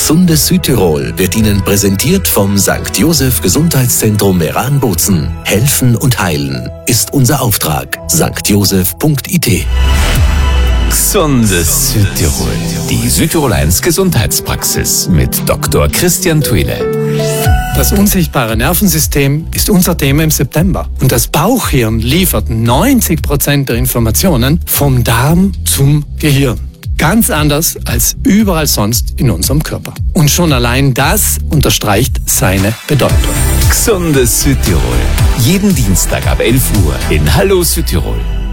Gesundes Südtirol wird Ihnen präsentiert vom St. Joseph Gesundheitszentrum Meran-Bozen. Helfen und heilen ist unser Auftrag. stjoseph.it. Gesundes Südtirol. Die Südtirol 1 Gesundheitspraxis mit Dr. Christian Thuile. Das unsichtbare Nervensystem ist unser Thema im September. Und das Bauchhirn liefert 90% der Informationen vom Darm zum Gehirn. Ganz anders als überall sonst in unserem Körper. Und schon allein das unterstreicht seine Bedeutung. Gesundes Südtirol. Jeden Dienstag ab 11 Uhr in Hallo Südtirol.